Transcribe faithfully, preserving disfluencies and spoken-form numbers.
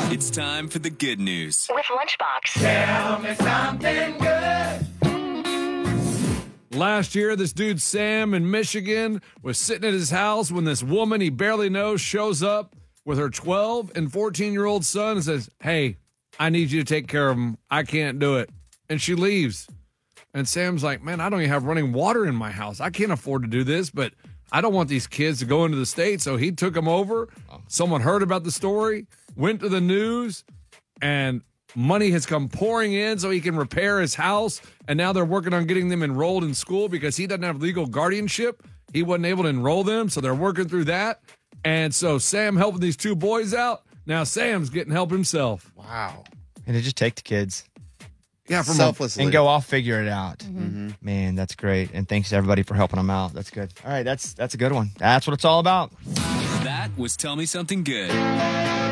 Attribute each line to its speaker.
Speaker 1: It's time for the good news.
Speaker 2: With Lunchbox.
Speaker 3: Tell me something good.
Speaker 4: Last year, this dude Sam in Michigan was sitting at his house when this woman he barely knows shows up with her twelve and fourteen-year-old son and says, hey, I need you to take care of him. I can't do it. And she leaves. And Sam's like, man, I don't even have running water in my house. I can't afford to do this, but I don't want these kids to go into the state. So he took them over. Someone heard about the story, went to the news, and money has come pouring in so he can repair his house. And now they're working on getting them enrolled in school because he doesn't have legal guardianship. He wasn't able to enroll them, so they're working through that. And so Sam helping these two boys out. Now Sam's getting help himself.
Speaker 5: Wow. And to just take the kids.
Speaker 4: Yeah, from
Speaker 5: selflessly. And go off, figure it out. Mm-hmm. Man, that's great. And thanks to everybody for helping them out. That's good. All right, that's that's a good one. That's what it's all about.
Speaker 1: That was Tell Me Something Good.